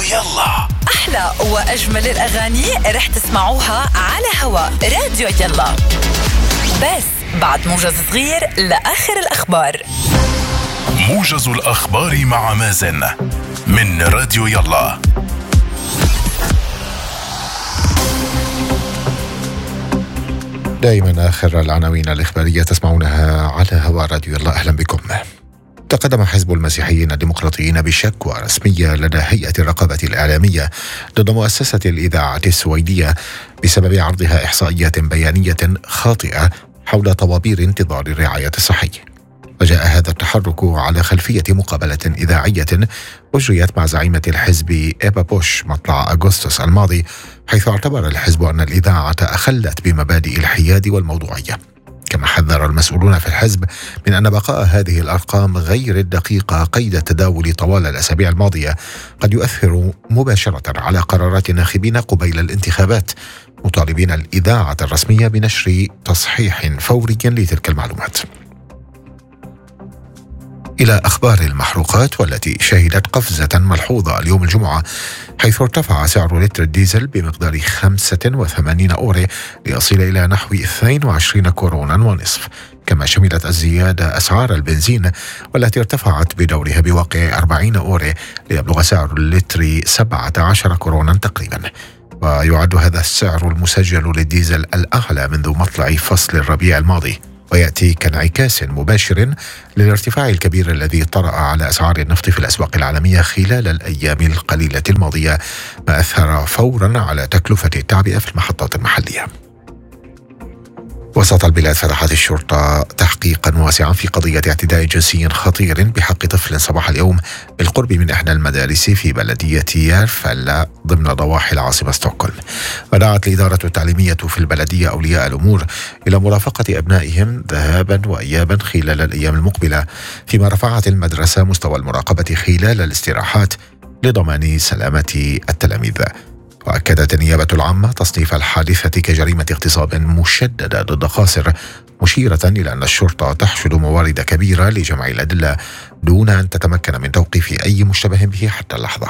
يلا. أحلى وأجمل الأغاني رح تسمعوها على هوا راديو يلا، بس بعد موجز صغير لآخر الأخبار. موجز الأخبار مع مازن من راديو يلا. دائما آخر العناوين الإخبارية تسمعونها على هوا راديو يلا. أهلا بكم. تقدم حزب المسيحيين الديمقراطيين بشكوى رسمية لدى هيئة الرقابة الإعلامية ضد مؤسسة الإذاعة السويدية بسبب عرضها إحصائيات بيانية خاطئة حول طوابير انتظار الرعاية الصحية. وجاء هذا التحرك على خلفية مقابلة إذاعية أجريت مع زعيمة الحزب إيبا بوش مطلع أغسطس الماضي، حيث اعتبر الحزب أن الإذاعة أخلت بمبادئ الحياد والموضوعية. كما حذر المسؤولون في الحزب من أن بقاء هذه الأرقام غير الدقيقة قيد التداول طوال الأسابيع الماضية قد يؤثر مباشرة على قرارات الناخبين قبيل الانتخابات، مطالبين الإذاعة الرسمية بنشر تصحيح فوري لتلك المعلومات. إلى أخبار المحروقات، والتي شهدت قفزة ملحوظة اليوم الجمعة، حيث ارتفع سعر لتر الديزل بمقدار 85 أورو ليصل إلى نحو 22 كورونا ونصف. كما شملت الزيادة أسعار البنزين، والتي ارتفعت بدورها بواقع 40 أورو ليبلغ سعر اللتر 17 كورونا تقريبا. ويعد هذا السعر المسجل للديزل الأعلى منذ مطلع فصل الربيع الماضي، ويأتي كانعكاس مباشر للارتفاع الكبير الذي طرأ على أسعار النفط في الأسواق العالمية خلال الأيام القليلة الماضية، ما أثر فورا على تكلفة التعبئة في المحطات المحلية. وسط البلاد فتحت الشرطة تحقيقا واسعا في قضية اعتداء جنسي خطير بحق طفل صباح اليوم بالقرب من إحدى المدارس في بلدية يارفلا ضمن ضواحي العاصمة ستوكهولم. ودعت الإدارة التعليمية في البلدية أولياء الأمور إلى مرافقة أبنائهم ذهابا وإيابا خلال الأيام المقبلة، فيما رفعت المدرسة مستوى المراقبة خلال الاستراحات لضمان سلامة التلاميذ. وأكدت النيابة العامة تصنيف الحادثة كجريمة اغتصاب مشددة ضد قاصر، مشيرة إلى أن الشرطة تحشد موارد كبيرة لجمع الأدلة دون أن تتمكن من توقيف أي مشتبه به حتى اللحظة.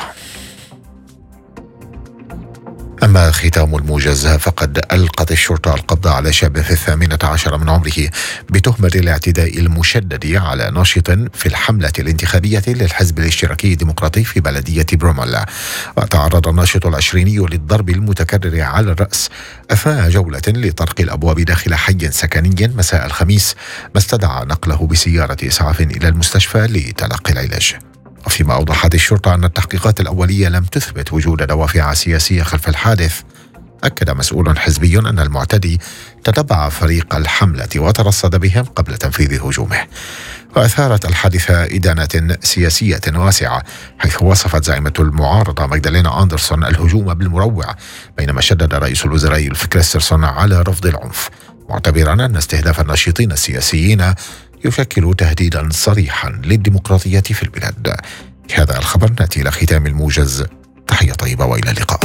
أما ختام الموجز، فقد ألقت الشرطة القبض على شاب في 18 من عمره بتهمة الاعتداء المشدد على ناشط في الحملة الانتخابية للحزب الاشتراكي الديمقراطي في بلدية برومولا. وتعرض الناشط العشريني للضرب المتكرر على الرأس أثناء جولة لطرق الأبواب داخل حي سكني مساء الخميس، ما استدعى نقله بسيارة إسعاف إلى المستشفى لتلقي العلاج. وفيما أوضحت الشرطة أن التحقيقات الأولية لم تثبت وجود دوافع سياسية خلف الحادث، أكد مسؤول حزبي أن المعتدي تتبع فريق الحملة وترصد بهم قبل تنفيذ هجومه. وأثارت الحادثة إدانة سياسية واسعة، حيث وصفت زعيمة المعارضة ماغدالينا أندرسون الهجوم بالمروع، بينما شدد رئيس الوزراء ألف كريسترسون على رفض العنف، معتبرا أن استهداف الناشطين السياسيين يشكل تهديدا صريحا للديمقراطية في البلاد. هذا الخبر نأتي إلى ختام الموجز. تحية طيبة وإلى اللقاء.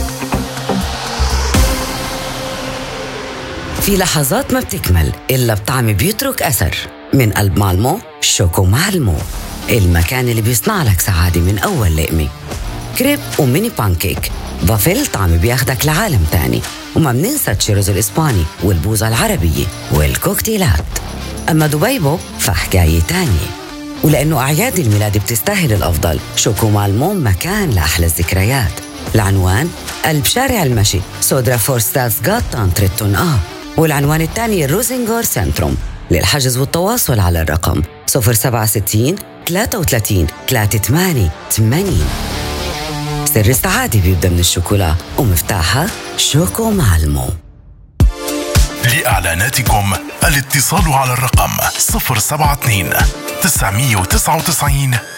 في لحظات ما بتكمل إلا بطعم بيترك أثر. من قلب مالمو شوكو مالمو، المكان اللي بيصنع لك سعادة من أول لقمة. كريب وميني بانكيك، بافل طعم بياخدك لعالم تاني. وما بننسى تشيروز الإسباني والبوظة العربية والكوكتيلات. أما دبيبو فحكاية تانية، ولأنه أعياد الميلاد بتستاهل الأفضل، شوكو مالمو مكان لأحلى الذكريات. العنوان قلب شارع المشي، سودرا فورستاس غاتان تريتون والعنوان الثاني روزنغور سنتروم. للحجز والتواصل على الرقم 067 33 38 80. سر السعادة بيبدأ من الشوكولا، ومفتاحها شوكو مالمو. لإعلاناتكم الاتصال على الرقم 072 999